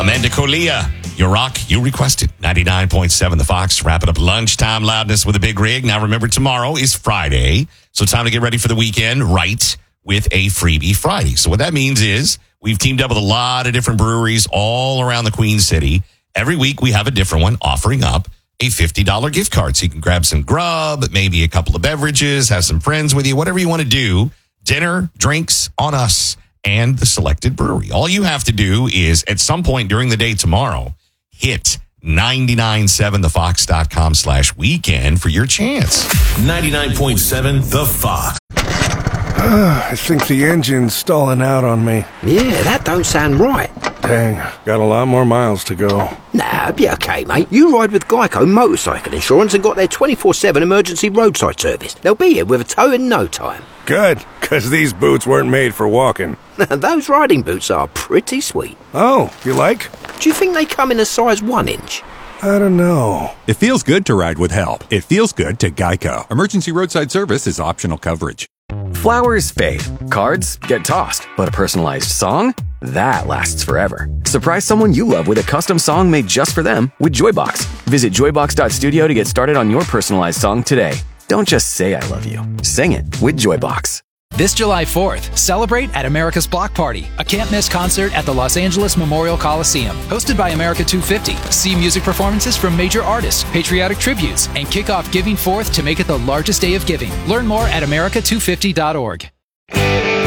Amanda Colia, your rock, you requested. 99.7 The Fox, wrapping up lunchtime loudness with a big rig. Now remember, tomorrow is Friday, so time to get ready for the weekend right with a Freebie Friday. So what that means is we've teamed up with a lot of different breweries all around the Queen City. Every week we have a different one offering up a $50 gift card. So you can grab some grub, maybe a couple of beverages, have some friends with you, whatever you want to do. Dinner, drinks on us and the selected brewery. All you have to do is at some point during the day tomorrow, hit 997thefox.com/weekend for your chance. 99.7 The Fox. I think the engine's stalling out on me. Yeah, that don't sound right. Dang, got a lot more miles to go. Nah, be okay, mate. You ride with Geico Motorcycle Insurance and got their 24/7 emergency roadside service. They'll be here with a tow in no time. Good, because these boots weren't made for walking. Those riding boots are pretty sweet. Oh, you like? Do you think they come in a size 1-inch? I don't know. It feels good to ride with help. It feels good to Geico. Emergency roadside service is optional coverage. Flowers fade, cards get tossed, but a personalized song? That lasts forever. Surprise someone you love with a custom song made just for them with Joybox. Visit joybox.studio to get started on your personalized song today. Don't just say I love you. Sing it with Joybox. This July 4th, celebrate at America's Block Party, a can't-miss concert at the Los Angeles Memorial Coliseum. Hosted by America 250. See music performances from major artists, patriotic tributes, and kick off Giving Forth to make it the largest day of giving. Learn more at america250.org.